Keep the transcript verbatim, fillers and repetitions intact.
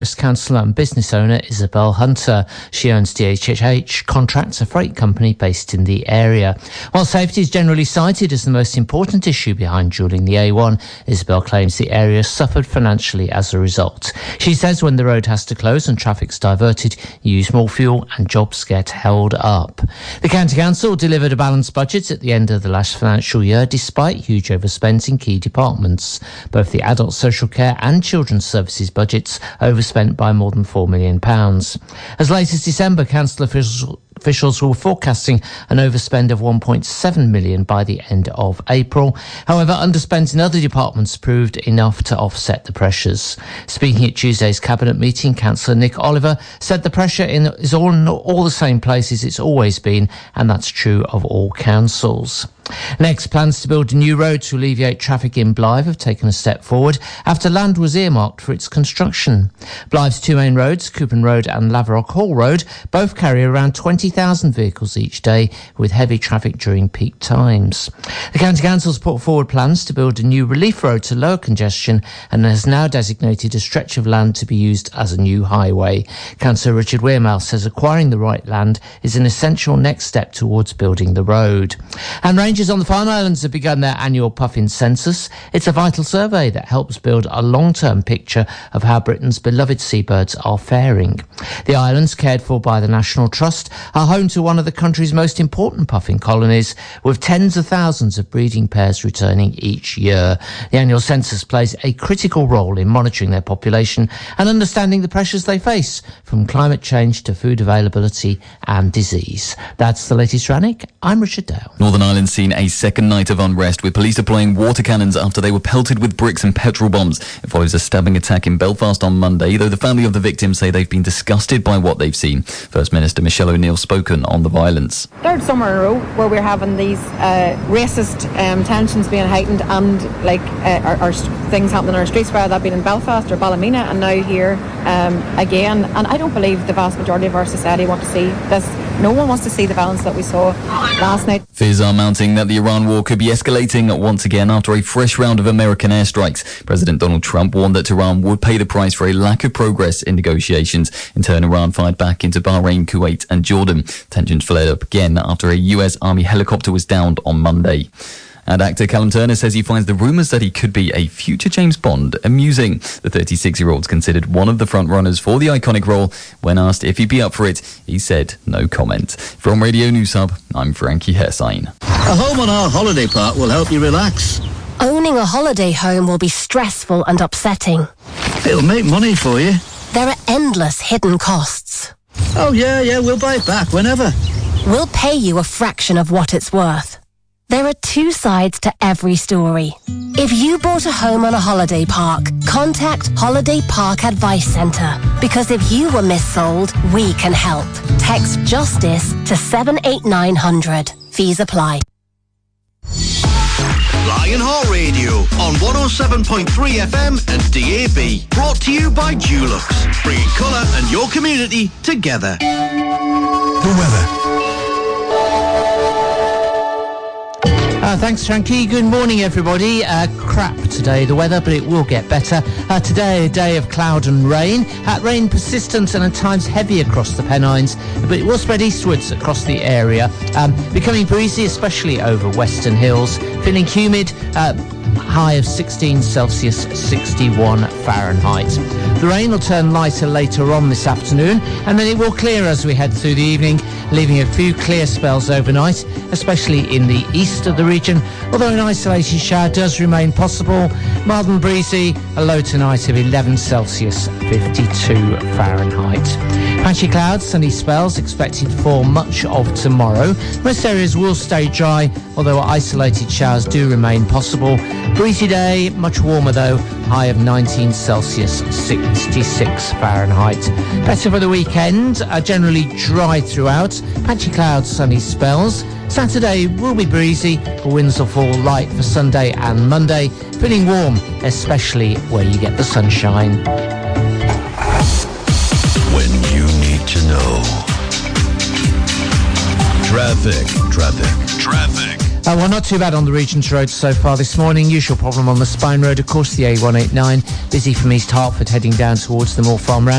Councillor and business owner Isabel Hunter. She owns D H H Contracts, a freight company based in the area. While safety is generally cited as the most important issue behind dualling the A one, Isabel claims the area suffered financially as a result. She says when the road has to close and traffic's diverted, you use more fuel and jobs get held up. The County Council delivered a balanced budget at the end of the last financial year despite huge overspends in key departments. Both the adult social care and children's services budgets overspent by more than four million pounds. As late as December, council officials Officials were forecasting an overspend of one point seven million by the end of April. However, underspends in other departments proved enough to offset the pressures. Speaking at Tuesday's cabinet meeting, Councillor Nick Oliver said the pressure in is all in all the same places it's always been, and that's true of all councils. Next, plans to build a new road to alleviate traffic in Blythe have taken a step forward after land was earmarked for its construction. Blythe's two main roads, Coopan Road and Laverock Hall Road, both carry around twenty thousand vehicles each day with heavy traffic during peak times. The County Council's put forward plans to build a new relief road to lower congestion and has now designated a stretch of land to be used as a new highway. Councillor Richard Wearmouth says acquiring the right land is an essential next step towards building the road. And Rangers on the Farne Islands have begun their annual Puffin Census. It's a vital survey that helps build a long-term picture of how Britain's beloved seabirds are faring. The islands, cared for by the National Trust, are home to one of the country's most important puffin colonies, with tens of thousands of breeding pairs returning each year. The annual census plays a critical role in monitoring their population and understanding the pressures they face, from climate change to food availability and disease. That's the latest Rannick. I'm Richard Dale. Northern Ireland seen a second night of unrest, with police deploying water cannons after they were pelted with bricks and petrol bombs. It follows a stabbing attack in Belfast on Monday, though the family of the victims say they've been disgusted by what they've seen. First Minister Michelle O'Neill spoken on the violence. Third summer in a row where we're having these uh, racist um, tensions being heightened, and like uh, our, our things happening in our streets, whether that been in Belfast or Ballymena, and now here um, again. And I don't believe the vast majority of our society want to see this. No one wants to see the violence that we saw last night. Fears are mounting that the Iran war could be escalating once again after a fresh round of American airstrikes. President Donald Trump warned that Iran would pay the price for a lack of progress in negotiations. In turn, Iran fired back into Bahrain, Kuwait and Jordan. Tensions flared up again after a U S Army helicopter was downed on Monday. And actor Callum Turner says he finds the rumours that he could be a future James Bond amusing. The thirty-six-year-old's considered one of the front-runners for the iconic role. When asked if he'd be up for it, he said no comment. From Radio News Hub, I'm Frankie Hersign. A home on our holiday park will help you relax. Owning a holiday home will be stressful and upsetting. It'll make money for you. There are endless hidden costs. Oh yeah, yeah, we'll buy it back whenever. We'll pay you a fraction of what it's worth. There are two sides to every story. If you bought a home on a holiday park, contact Holiday Park Advice Centre. Because if you were missold, we can help. Text JUSTICE to seven eight nine hundred. Fees apply. Lion Heart Radio on one oh seven point three F M and D A B. Brought to you by Dulux. Bringing colour and your community together. The weather. Uh, thanks, Frankie. Good morning, everybody. Uh, crap today, the weather, but it will get better. Uh, today, a day of cloud and rain. Uh, rain persistent and at times heavy across the Pennines, but it will spread eastwards across the area, um, becoming breezy, especially over Western Hills. Feeling humid, uh, high of sixteen Celsius, sixty-one Fahrenheit. The rain will turn lighter later on this afternoon, and then it will clear as we head through the evening, leaving a few clear spells overnight, especially in the east of the region, although an isolated shower does remain possible. Mild and breezy, a low tonight of eleven Celsius, fifty-two Fahrenheit. Patchy clouds, sunny spells expected for much of tomorrow. Most areas will stay dry, although isolated showers do remain possible. Breezy day, much warmer though, high of nineteen Celsius, sixty-six Fahrenheit. Better for the weekend, uh, generally dry throughout. Patchy clouds, sunny spells. Saturday will be breezy, but winds will fall light for Sunday and Monday. Feeling warm, especially where you get the sunshine. When you need to know. Traffic, traffic, traffic. Uh, well, not too bad on the Regent's Road so far this morning. Usual problem on the Spine Road, of course, the A one eighty-nine. Busy from East Hertford heading down towards the Moor Farm Round.